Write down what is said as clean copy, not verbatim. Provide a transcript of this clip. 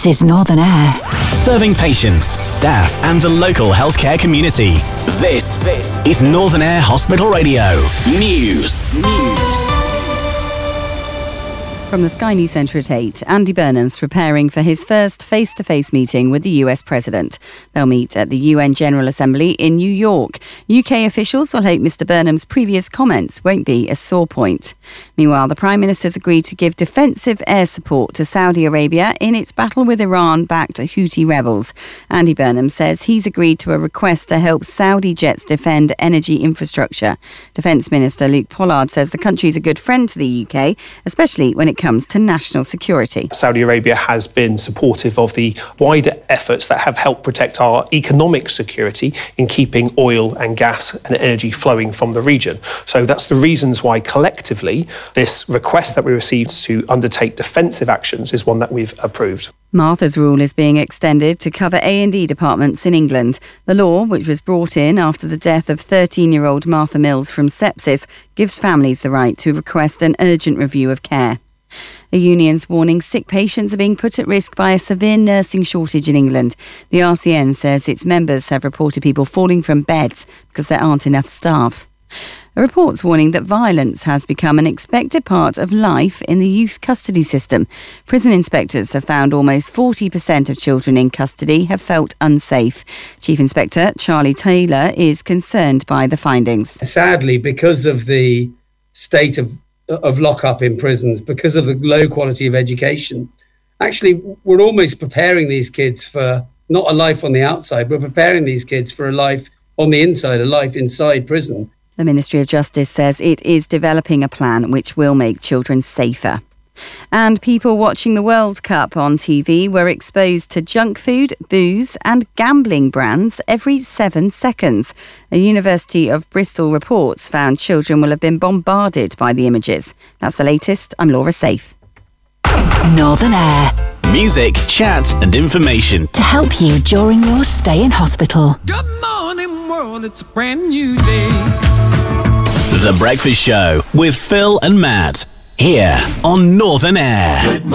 This is Northern Air. Serving patients, staff and the local healthcare community. This is Northern Air Hospital Radio. News. From the Sky News Centre at 8, Andy Burnham's preparing for his first face-to-face meeting with the US President. They'll meet at the UN General Assembly in New York. UK officials will hope Mr Burnham's previous comments won't be a sore point. Meanwhile, the Prime Minister's agreed to give defensive air support to Saudi Arabia in its battle with Iran-backed Houthi rebels. Andy Burnham says he's agreed to a request to help Saudi jets defend energy infrastructure. Defence Minister Luke Pollard says the country's a good friend to the UK, especially when it comes to national security. Saudi Arabia has been supportive of the wider efforts that have helped protect our economic security in keeping oil and gas and energy flowing from the region. So that's the reasons why collectively this request that we received to undertake defensive actions is one that we've approved. Martha's Rule is being extended to cover A&E departments in England. The law, which was brought in after the death of 13-year-old Martha Mills from sepsis, gives families the right to request an urgent review of care. A union's warning sick patients are being put at risk by a severe nursing shortage in England. The RCN says its members have reported people falling from beds because there aren't enough staff. A report's warning that violence has become an expected part of life in the youth custody system. Prison inspectors have found almost 40% of children in custody have felt unsafe. Chief Inspector Charlie Taylor is concerned by the findings. Sadly, because of the state of lockup in prisons, because of the low quality of education, actually we're almost preparing these kids for not a life on the outside, we're preparing these kids for a life on the inside, a life inside prison. The Ministry of Justice says it is developing a plan which will make children safer. And people watching the World Cup on TV were exposed to junk food, booze and gambling brands every 7 seconds. A University of Bristol reports found children will have been bombarded by the images. That's the latest. I'm Laura Safe. Northern Air. Music, chat and information To help you during your stay in hospital. Good morning, world. It's a brand new day. The Breakfast Show with Phil and Matt here on Northern Air.